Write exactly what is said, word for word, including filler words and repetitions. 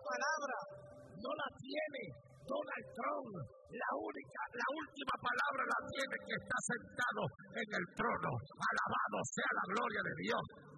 palabra no la tiene Donald Trump. La única, la última palabra la tiene que está sentado en el trono. Alabado sea la gloria de Dios.